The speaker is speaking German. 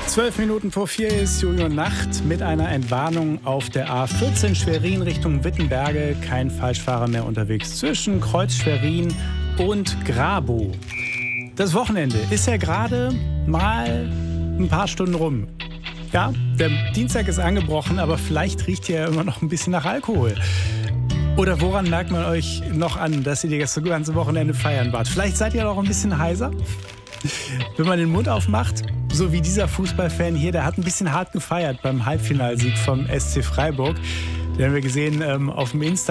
12 Minuten vor 4 ist Julian Nacht mit einer Entwarnung auf der A14 Schwerin Richtung Wittenberge. Kein Falschfahrer mehr unterwegs zwischen Kreuz Schwerin und Grabow. Das Wochenende ist ja gerade mal ein paar Stunden rum. Ja, der Dienstag ist angebrochen, aber vielleicht riecht hier ja immer noch ein bisschen nach Alkohol. Oder woran merkt man euch noch an, dass ihr das ganze Wochenende feiern wart? Vielleicht seid ihr noch ein bisschen heiser? Wenn man den Mund aufmacht, so wie dieser Fußballfan hier, der hat ein bisschen hart gefeiert beim Halbfinalsieg vom SC Freiburg. Den haben wir gesehen auf dem Instagram.